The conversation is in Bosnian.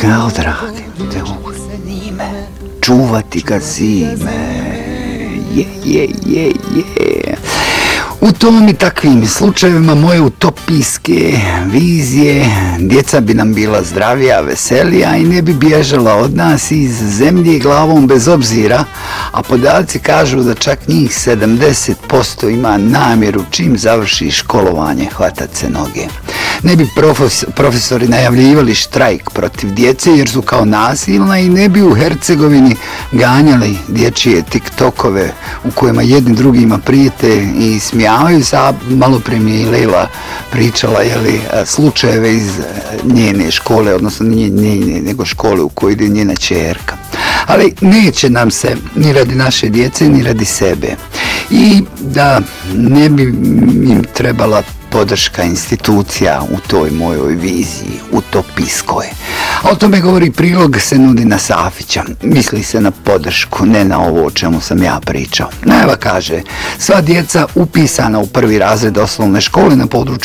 Jao, dragi, te čuvati ga zime. Je. U tom i takvim slučajevima moje utopijske vizije, djeca bi nam bila zdravija, veselija i ne bi bježala od nas iz zemlje glavom bez obzira, a podaci kažu da čak njih 70% ima namjeru čim završi školovanje hvatat se noge. Ne bi profesori najavljivali štrajk protiv djece jer su kao nasilna i ne bi u Hercegovini ganjali dječje tiktokove u kojima jedni drugima prijete i smijavaju se, a malo prije mi je Leila pričala slučajeve iz njene škole, odnosno nije njene, nego škole u kojoj ide njena ćerka. Ali neće nam se ni radi naše djece, ni radi sebe. I da ne bi im trebala podrška institucija u toj mojoj viziji, utopijskoj. A o tome govori prilog Senudina Safića. Misli se na podršku, ne na ovo o čemu sam ja pričao. Najava kaže, sva djeca upisana u 1. razred osnovne škole na području